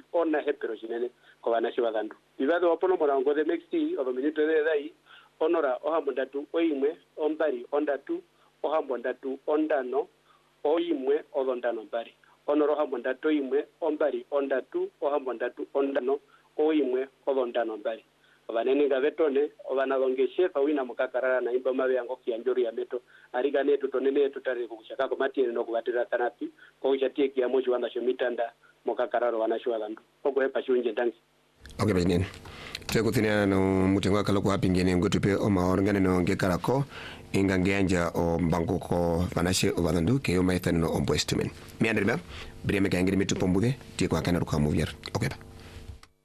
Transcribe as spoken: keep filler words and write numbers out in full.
ona hepero jinene ko wanashi wadandu ibado opono morango de mexi o minuto de dai onora ohambo ndatu oimwe ombari ondatu ohambo ndatu ondano oimwe odondano mbari onora ohambo ndatu oimwe ombari ondatu ohambo ndatu ondano oimwe odondano mbari abanene gavetone obana dongeshefa wina mukakarara na imba mabe yango kianjori ya meto ariga netu tonene tutare kushaka ko matire no kubatira tanapi ko jatie kia moji wanda shomitanda mukakarara wanashwa landu ogo hepa shunje ndangi okay bajinen tego tinia no mutengo kala ko apingene ngotupe o maorngane no ngekarako inganganja o mbango ko vanashe o valandu ke o maitano o mbwestumen mi anderba breme kangiri metu pombude ti ko kana ko amuvier okay